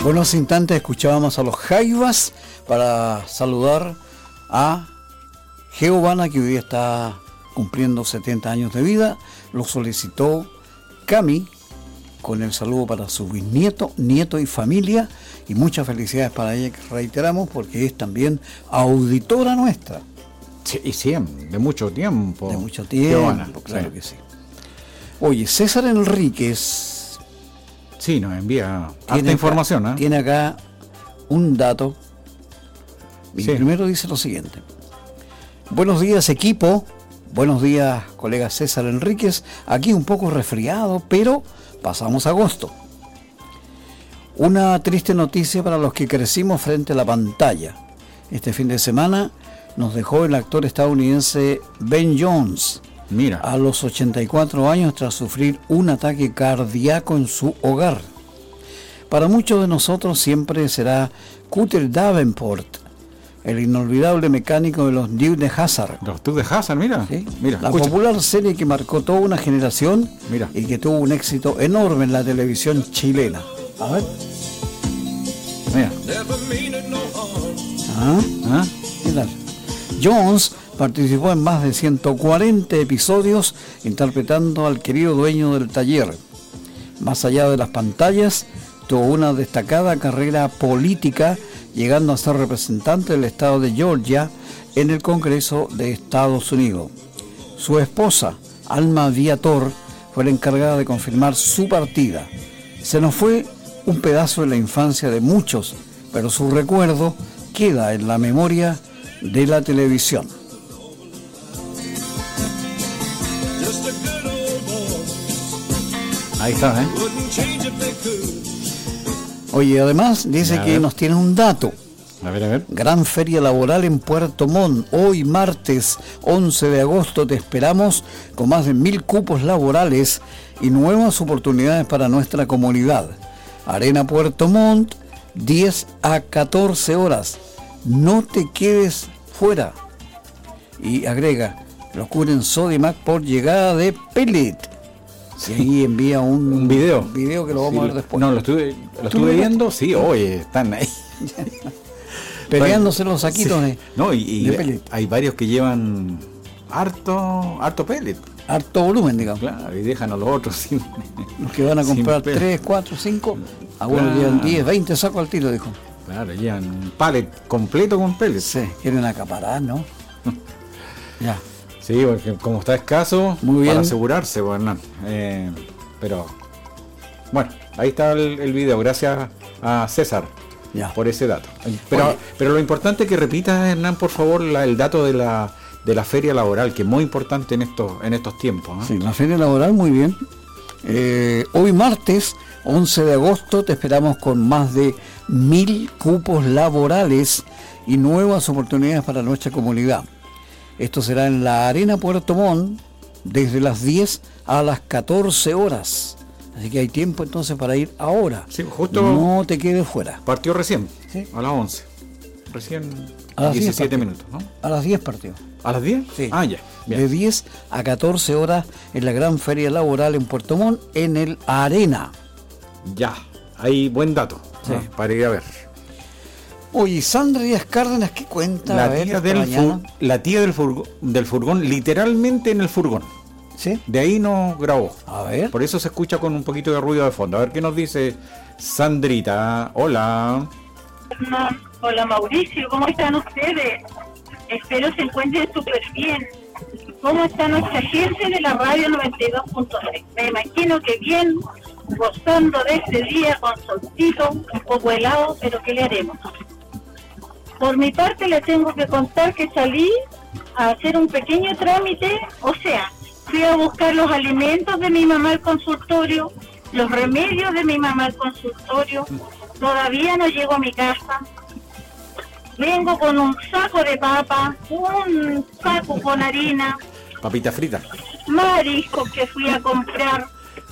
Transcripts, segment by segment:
Buenos instantes escuchábamos a los Jaivas para saludar a Giovanna, que hoy día está cumpliendo 70 años de vida. Lo solicitó Cami con el saludo para su bisnieto, nieto y familia, y muchas felicidades para ella, que reiteramos, porque es también auditora nuestra. Sí, y sí, de mucho tiempo. De mucho tiempo, Giovanna, claro, sí. Que sí. Oye, César Enríquez... Sí, nos envía harta información, ¿eh? Tiene acá un dato. Y sí. Primero dice lo siguiente. Buenos días, equipo. Buenos días, colega César Enríquez. Aquí un poco resfriado, pero pasamos agosto. Una triste noticia para los que crecimos frente a la pantalla. Este fin de semana nos dejó el actor estadounidense Ben Jones. Mira. A los 84 años, tras sufrir un ataque cardíaco en su hogar. Para muchos de nosotros siempre será Cutter Davenport, el inolvidable mecánico de los Dukes de Hazzard. Los Dukes de Hazzard, mira. ¿Sí? Mira, la escucha. Popular serie que marcó toda una generación, mira, y que tuvo un éxito enorme en la televisión chilena. A ver. Mira. ¿Qué tal? Jones participó en más de 140 episodios interpretando al querido dueño del taller. Más allá de las pantallas, tuvo una destacada carrera política, llegando a ser representante del estado de Georgia en el Congreso de Estados Unidos. Su esposa, Alma Viator, fue la encargada de confirmar su partida. Se nos fue un pedazo de la infancia de muchos, pero su recuerdo queda en la memoria de la televisión. Ahí está, ¿eh? Oye, además dice que nos tiene un dato. A ver. Gran feria laboral en Puerto Montt. Hoy martes 11 de agosto te esperamos con más de 1000 cupos laborales y nuevas oportunidades para nuestra comunidad. Arena Puerto Montt, 10 a 14 horas. No te quedes fuera. Y agrega, lo cubren Sodimac por llegada de pellet. Sí. Y ahí envía un video que lo vamos a ver después. No, lo estuve viendo, sí, oye, están ahí. Peleándose los saquitos sí. de, no, y de pellet. Hay varios que llevan harto pellet. Harto volumen, digamos. Claro, y dejan a los otros sin... Los que van a comprar 3, 4, 5, algunos llevan 10, 20 sacos al tiro, dijo. Claro, llevan un pallet completo con pellet. Sí, quieren acaparar, ¿no? Ya. Sí, porque como está escaso, muy bien, para asegurarse, Hernán. Pero, bueno, ahí está el video. Gracias a César por ese dato. Pero lo importante es que repita, Hernán, por favor, el dato de la feria laboral, que es muy importante en estos tiempos, ¿eh? Sí, la feria laboral, muy bien. Hoy martes 11 de agosto te esperamos con más de 1000 cupos laborales y nuevas oportunidades para nuestra comunidad. Esto será en la Arena Puerto Montt desde las 10 a las 14 horas. Así que hay tiempo entonces para ir ahora. Sí, justo. No te quedes fuera. Partió recién, ¿sí? A las 11. Recién a las 17 minutos, ¿no? A las 10 partió. ¿A las 10? Sí. Ah, ya. Bien. De 10 a 14 horas en la gran feria laboral en Puerto Montt, en el Arena. Ya, hay buen dato, sí, para ir a ver. Oye, Sandra Díaz Cárdenas, ¿qué cuenta? La tía del furgón, literalmente en el furgón. ¿Sí? De ahí nos grabó. A ver. Por eso se escucha con un poquito de ruido de fondo. A ver qué nos dice Sandrita. Hola. Hola Mauricio, ¿cómo están ustedes? Espero se encuentren súper bien. ¿Cómo está nuestra gente de la radio 92.3? Me imagino que bien, gozando de este día con solcito, un poco helado, pero ¿qué le haremos? Por mi parte le tengo que contar que salí a hacer un pequeño trámite, o sea, fui a buscar los alimentos de mi mamá al consultorio, los remedios de mi mamá al consultorio, todavía no llego a mi casa. Vengo con un saco de papa, un saco con harina, papita frita, mariscos que fui a comprar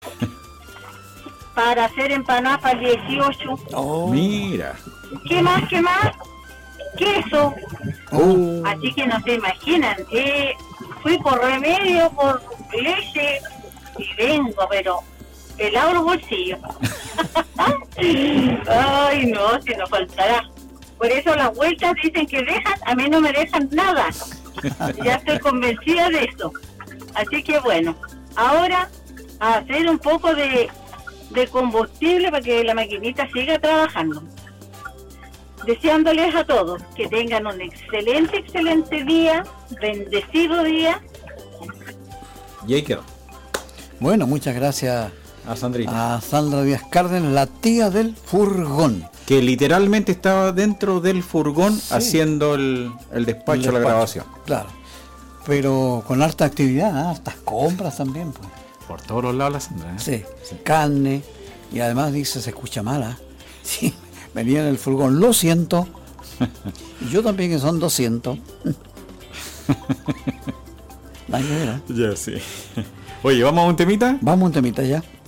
para hacer empanadas para el 18. Oh. Mira. ¿Qué más? Queso. Así que no se imaginan. Fui por remedio, por leche y vengo, pero helado los bolsillos. Ay, Ay, no, si nos faltará. Por eso las vueltas dicen que dejan, a mí no me dejan nada. Ya estoy convencida de eso. Así que bueno, ahora a hacer un poco de combustible para que la maquinita siga trabajando. Deseándoles a todos que tengan un excelente día, bendecido día. Y ahí quedó. Bueno, muchas gracias a Sandrita. A Sandra Díaz Cárdenas, la tía del furgón. Que literalmente estaba dentro del furgón, sí, haciendo el despacho, la grabación. Claro. Pero con harta actividad, hartas compras también, pues. Por todos los lados la Sandra, ¿eh? Sí, sí. Carne. Y además dice, se escucha mala. Sí, venía en el furgón, lo siento. Y yo también, que son 200. Ya, sí. Oye, ¿vamos a un temita? Vamos a un temita ya.